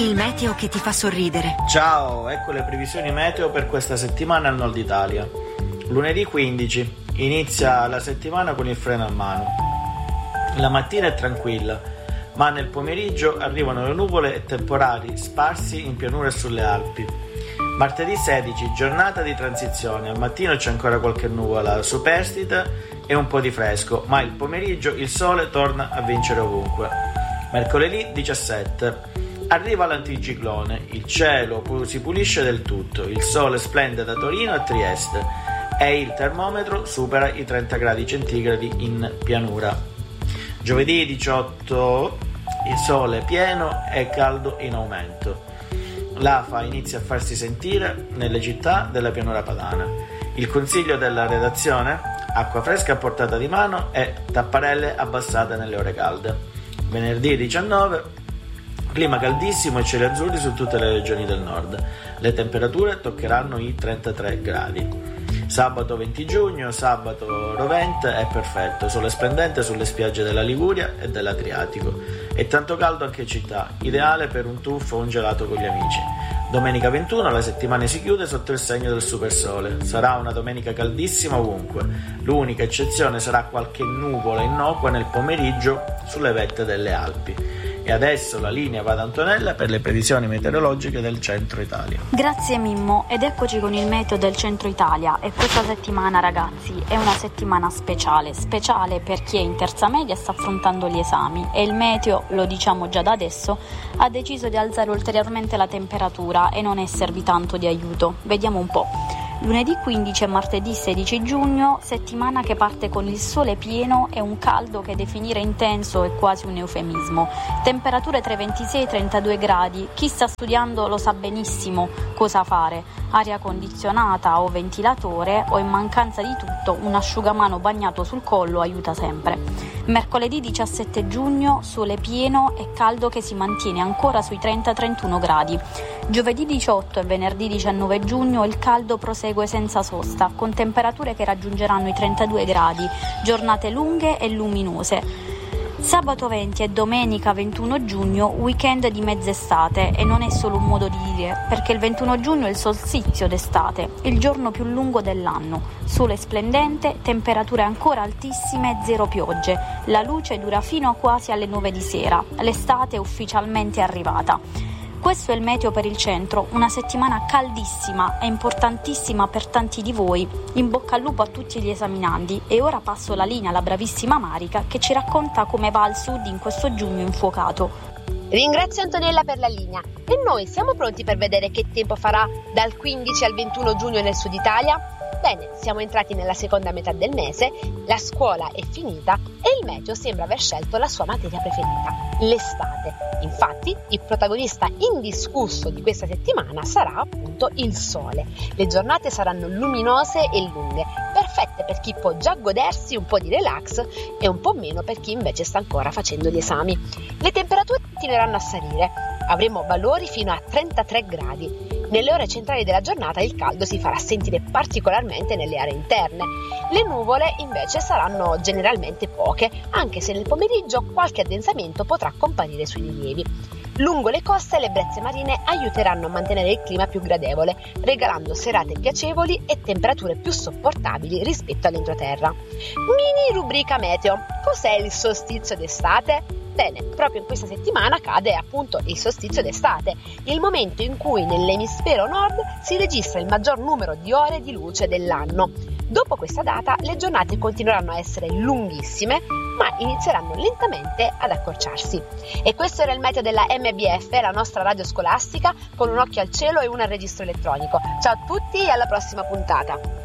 Il meteo che ti fa sorridere. Ciao, ecco le previsioni meteo per questa settimana al nord Italia. Lunedì 15, inizia la settimana con il freno a mano. La mattina è tranquilla, ma nel pomeriggio arrivano le nuvole e temporali sparsi in pianura e sulle Alpi. Martedì 16, giornata di transizione. Al mattino c'è ancora qualche nuvola superstite e un po' di fresco, ma il pomeriggio il sole torna a vincere ovunque. Mercoledì 17. Arriva l'anticiclone, il cielo si pulisce del tutto, il sole splende da Torino a Trieste e il termometro supera i 30 gradi centigradi in pianura. Giovedì 18, il sole pieno e caldo in aumento. L'afa inizia a farsi sentire nelle città della pianura padana. Il consiglio della redazione? Acqua fresca a portata di mano e tapparelle abbassate nelle ore calde. Venerdì 19, clima caldissimo e cieli azzurri su tutte le regioni del nord. Le temperature toccheranno i 33 gradi. Sabato 20 giugno, sabato rovente e perfetto, sole splendente sulle spiagge della Liguria e dell'Adriatico. E tanto caldo anche in città, ideale per un tuffo o un gelato con gli amici. Domenica 21 la settimana si chiude sotto il segno del supersole. Sarà una domenica caldissima ovunque. L'unica eccezione sarà qualche nuvola innocua nel pomeriggio sulle vette delle Alpi. E adesso la linea va ad Antonella per le previsioni meteorologiche del centro Italia. Grazie Mimmo, ed eccoci con il meteo del centro Italia. E questa settimana, ragazzi, è una settimana speciale per chi è in terza media e sta affrontando gli esami, e il meteo, lo diciamo già da adesso, ha deciso di alzare ulteriormente la temperatura e non esservi tanto di aiuto. Vediamo un po'. Lunedì 15 e martedì 16 giugno, settimana che parte con il sole pieno e un caldo che definire intenso è quasi un eufemismo. Temperature tra i 26 e i 32 gradi. Chi sta studiando lo sa benissimo cosa fare. Aria condizionata o ventilatore, o in mancanza di tutto un asciugamano bagnato sul collo aiuta sempre. Mercoledì 17 giugno, sole pieno e caldo che si mantiene ancora sui 30-31 gradi. Giovedì 18 e venerdì 19 giugno il caldo prosegue senza sosta, con temperature che raggiungeranno i 32 gradi, giornate lunghe e luminose. Sabato 20 e domenica 21 giugno, weekend di mezz'estate, e non è solo un modo di dire, perché il 21 giugno è il solstizio d'estate, il giorno più lungo dell'anno. Sole splendente, temperature ancora altissime, zero piogge. La luce dura fino a quasi alle 9 di sera. L'estate è ufficialmente arrivata. Questo è il meteo per il centro, una settimana caldissima e importantissima per tanti di voi. In bocca al lupo a tutti gli esaminandi, e ora passo la linea alla bravissima Marica che ci racconta come va al sud in questo giugno infuocato. Ringrazio Antonella per la linea, e noi siamo pronti per vedere che tempo farà dal 15 al 21 giugno nel sud Italia? Bene, siamo entrati nella seconda metà del mese, la scuola è finita e il meteo sembra aver scelto la sua materia preferita, l'estate. Infatti, il protagonista indiscusso di questa settimana sarà appunto il sole. Le giornate saranno luminose e lunghe, perfette per chi può già godersi un po' di relax e un po' meno per chi invece sta ancora facendo gli esami. Le temperature continueranno a salire, avremo valori fino a 33 gradi. Nelle ore centrali della giornata il caldo si farà sentire particolarmente nelle aree interne. Le nuvole invece saranno generalmente poche, anche se nel pomeriggio qualche addensamento potrà comparire sui rilievi. Lungo le coste le brezze marine aiuteranno a mantenere il clima più gradevole, regalando serate piacevoli e temperature più sopportabili rispetto all'entroterra. Mini rubrica meteo. Cos'è il solstizio d'estate? Bene, proprio in questa settimana cade appunto il solstizio d'estate, il momento in cui nell'emisfero nord si registra il maggior numero di ore di luce dell'anno. Dopo questa data le giornate continueranno a essere lunghissime, ma inizieranno lentamente ad accorciarsi. E questo era il meteo della MBF, la nostra radio scolastica, con un occhio al cielo e uno al registro elettronico. Ciao a tutti e alla prossima puntata!